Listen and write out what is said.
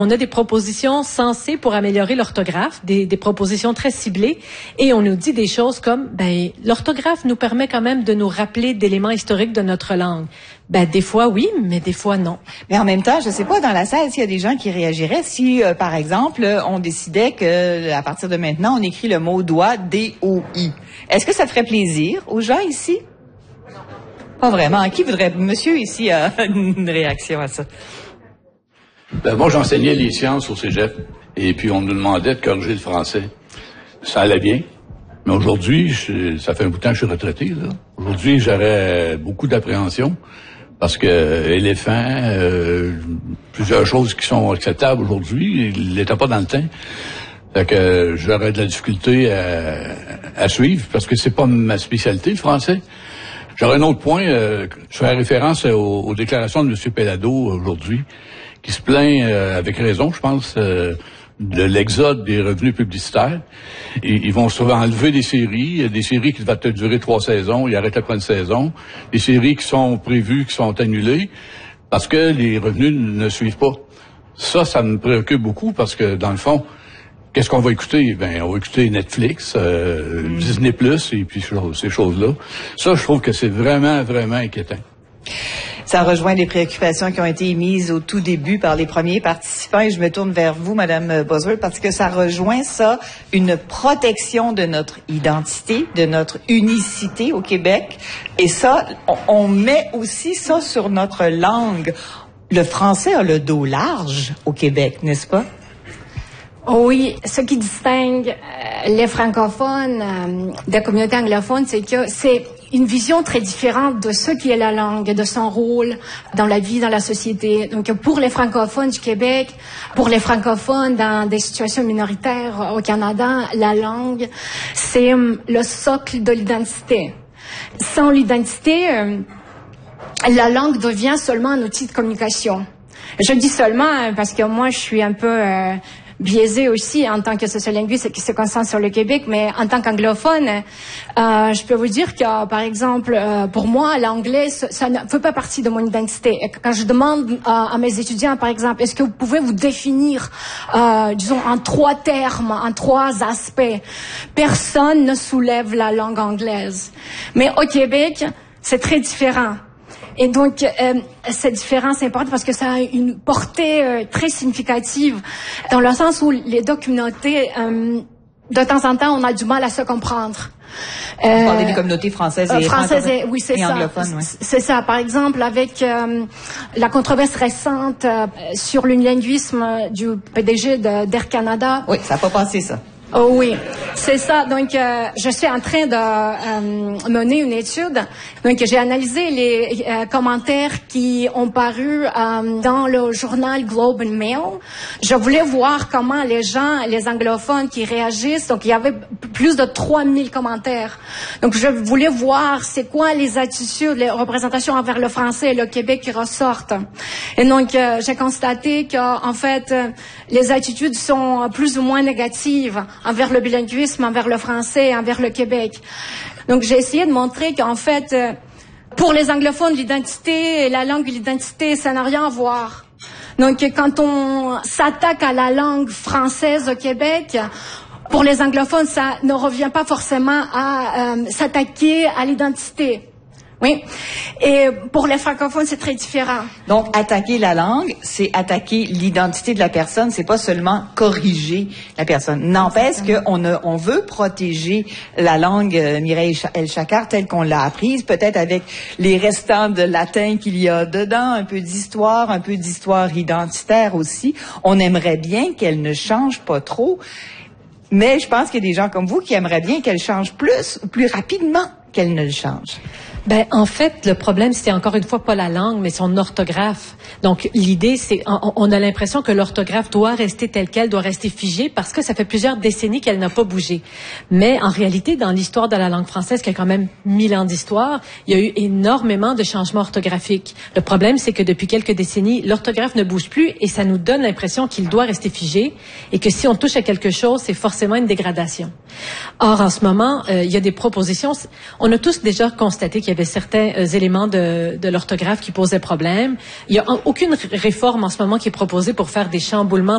On a des propositions sensées pour améliorer l'orthographe, des propositions très ciblées, et on nous dit des choses comme, l'orthographe nous permet quand même de nous rappeler d'éléments historiques de notre langue. Des fois oui, mais des fois non. Mais en même temps, je sais pas, dans la salle, s'il y a des gens qui réagiraient si, par exemple, on décidait que, à partir de maintenant, on écrit le mot doigt, D-O-I. Est-ce que ça ferait plaisir aux gens ici? Pas vraiment. Qui voudrait, monsieur ici a une réaction à ça? Moi, j'enseignais les sciences au cégep, et puis on nous demandait de corriger le français. Ça allait bien, mais aujourd'hui, ça fait un bout de temps que je suis retraité, là. Aujourd'hui, j'aurais beaucoup d'appréhension, parce que éléphant, plusieurs choses qui sont acceptables aujourd'hui, il n'était pas dans le temps. Fait que j'aurais de la difficulté à suivre, parce que c'est pas ma spécialité, le français. J'aurais un autre point, je fais référence aux déclarations de M. Pellado aujourd'hui, qui se plaint, avec raison, je pense, de l'exode des revenus publicitaires. Ils vont souvent enlever des séries qui devaient peut-être durer 3 saisons, ils arrêtent après une saison, des séries qui sont prévues, qui sont annulées, parce que les revenus ne suivent pas. Ça me préoccupe beaucoup, parce que, dans le fond, qu'est-ce qu'on va écouter? On va écouter Netflix, Disney+, et puis ces choses-là. Ça, je trouve que c'est vraiment, vraiment inquiétant. Ça rejoint les préoccupations qui ont été émises au tout début par les premiers participants, et je me tourne vers vous, Madame Bosworth, parce que ça rejoint ça, une protection de notre identité, de notre unicité au Québec, et ça, on met aussi ça sur notre langue. Le français a le dos large au Québec, n'est-ce pas? Oui, ce qui distingue les francophones des communautés anglophones, c'est que c'est une vision très différente de ce qui est la langue, de son rôle dans la vie, dans la société. Donc, pour les francophones du Québec, pour les francophones dans des situations minoritaires au Canada, la langue, c'est le socle de l'identité. Sans l'identité, la langue devient seulement un outil de communication. Je dis seulement parce que moi, je suis un peu biaisé aussi en tant que sociolinguiste qui se concentre sur le Québec, mais en tant qu'anglophone, je peux vous dire que, par exemple, pour moi, l'anglais, ça ne fait pas partie de mon identité. Et quand je demande à mes étudiants, par exemple, est-ce que vous pouvez vous définir, disons, en 3 termes, en 3 aspects, personne ne soulève la langue anglaise. Mais au Québec, c'est très différent. Et donc, cette différence est importante parce que ça a une portée très significative dans le sens où les deux communautés, de temps en temps, on a du mal à se comprendre. Vous parlez des communautés françaises et oui, c'est ça. anglophones, oui. C'est ça. Par exemple, avec la controverse récente sur l'unilinguisme du PDG d'Air Canada. Oui, ça n'a pas passé, ça. Oh oui, c'est ça. Donc, je suis en train de mener une étude. Donc, j'ai analysé les commentaires qui ont paru dans le journal Globe and Mail. Je voulais voir comment les gens, les anglophones qui réagissent. Donc, il y avait plus de 3000 commentaires. Donc, je voulais voir c'est quoi les attitudes, les représentations envers le français et le Québec qui ressortent. Et donc, j'ai constaté que, en fait, les attitudes sont plus ou moins négatives envers le bilinguisme, envers le français, envers le Québec. Donc, j'ai essayé de montrer qu'en fait, pour les anglophones, l'identité, la langue et l'identité, ça n'a rien à voir. Donc, quand on s'attaque à la langue française au Québec, pour les anglophones, ça ne revient pas forcément à s'attaquer à l'identité. Oui. Et pour les francophones, c'est très différent. Donc, attaquer la langue, c'est attaquer l'identité de la personne, c'est pas seulement corriger la personne. N'empêche qu'on veut protéger la langue Mireille El-Chacar telle qu'on l'a apprise, peut-être avec les restants de latin qu'il y a dedans, un peu d'histoire identitaire aussi. On aimerait bien qu'elle ne change pas trop, mais je pense qu'il y a des gens comme vous qui aimeraient bien qu'elle change plus ou plus rapidement qu'elle ne le change. En fait, le problème, c'est encore une fois pas la langue, mais son orthographe. Donc, l'idée, c'est, on a l'impression que l'orthographe doit rester telle qu'elle, doit rester figée, parce que ça fait plusieurs décennies qu'elle n'a pas bougé. Mais en réalité, dans l'histoire de la langue française, qui a quand même 1000 ans d'histoire, il y a eu énormément de changements orthographiques. Le problème, c'est que depuis quelques décennies, l'orthographe ne bouge plus et ça nous donne l'impression qu'il doit rester figé et que si on touche à quelque chose, c'est forcément une dégradation. Or, en ce moment, il y a des propositions. On a tous déjà constaté qu'il y avait certains éléments de l'orthographe qui posaient problème. Il n'y a aucune réforme en ce moment qui est proposée pour faire des chamboulements